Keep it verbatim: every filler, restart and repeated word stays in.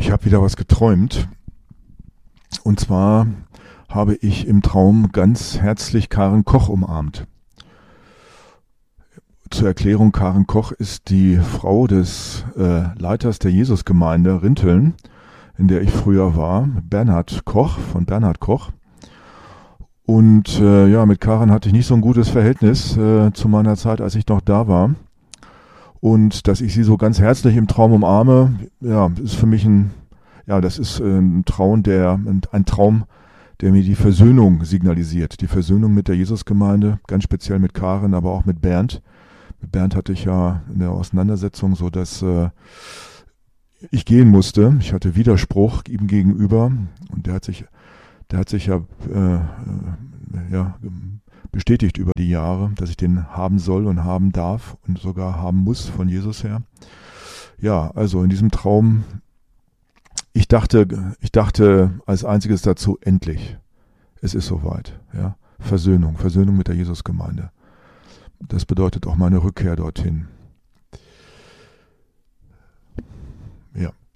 Ich habe wieder was geträumt. Und zwar habe ich im Traum ganz herzlich Karen Koch umarmt. Zur Erklärung, Karen Koch ist die Frau des äh, Leiters der Jesusgemeinde Rinteln, in der ich früher war, Bernhard Koch, von Bernhard Koch. Und äh, ja, mit Karen hatte ich nicht so ein gutes Verhältnis äh, zu meiner Zeit, als ich noch da war. Und dass ich sie so ganz herzlich im Traum umarme, ja, ist für mich ein, ja, das ist ein Traum, der, ein Traum, der mir die Versöhnung signalisiert. Die Versöhnung mit der Jesusgemeinde, ganz speziell mit Karen, aber auch mit Bernd. Mit Bernd hatte ich ja eine Auseinandersetzung, so dass äh, ich gehen musste. Ich hatte Widerspruch ihm gegenüber und der hat sich, der hat sich ja, äh, ja bestätigt über die Jahre, dass ich den haben soll und haben darf und sogar haben muss von Jesus her. Ja, also in diesem Traum, ich dachte, ich dachte als einziges dazu, endlich, es ist soweit. Ja, Versöhnung, Versöhnung mit der Jesusgemeinde. Das bedeutet auch meine Rückkehr dorthin. Ja.